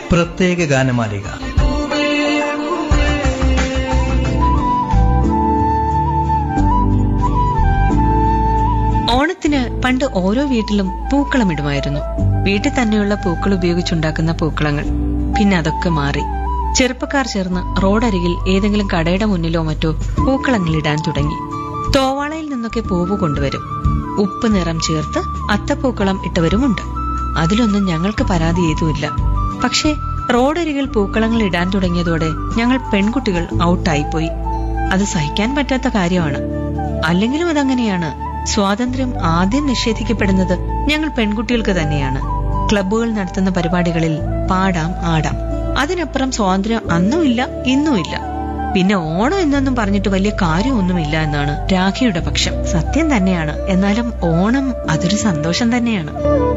പ്രത്യേക ഗാനമാലിക. ഓണത്തിന് പണ്ട് ഓരോ വീട്ടിലും പൂക്കളം ഇടുമായിരുന്നു. വീട്ടിൽ തന്നെയുള്ള പൂക്കൾ ഉപയോഗിച്ചുണ്ടാക്കുന്ന പൂക്കളങ്ങൾ. പിന്നെ അതൊക്കെ മാറി. ചെറുപ്പക്കാർ ചേർന്ന് റോഡരികിൽ ഏതെങ്കിലും കടയുടെ മുന്നിലോ മറ്റോ പൂക്കളങ്ങൾ ഇടാൻ തുടങ്ങി. തോവാളയിൽ നിന്നൊക്കെ പൂവ് കൊണ്ടുവരും. ഉപ്പ് നിറം ചേർത്ത് അത്തപ്പൂക്കളം ഇട്ടവരുമുണ്ട്. അതിലൊന്നും ഞങ്ങൾക്ക് പരാതി ഏതുമില്ല. പക്ഷേ റോഡരികിൽ പൂക്കളങ്ങൾ ഇടാൻ തുടങ്ങിയതോടെ ഞങ്ങൾ പെൺകുട്ടികൾ ഔട്ടായിപ്പോയി. അത് സഹിക്കാൻ പറ്റാത്ത കാര്യമാണ്. അല്ലെങ്കിലും അതങ്ങനെയാണ്. സ്വാതന്ത്ര്യം ആദ്യം നിഷേധിക്കപ്പെടുന്നത് ഞങ്ങൾ പെൺകുട്ടികൾക്ക് തന്നെയാണ്. ക്ലബ്ബുകൾ നടത്തുന്ന പരിപാടികളിൽ പാടാം, ആടാം. അതിനപ്പുറം സ്വാതന്ത്ര്യം അന്നുമില്ല, ഇന്നുമില്ല. പിന്നെ ഓണം എന്നൊന്നും പറഞ്ഞിട്ട് വലിയ കാര്യമൊന്നുമില്ല എന്നാണ് രാഖിയുടെ പക്ഷം. സത്യം തന്നെയാണ്. എന്നാലും ഓണം അതൊരു സന്തോഷം തന്നെയാണ്.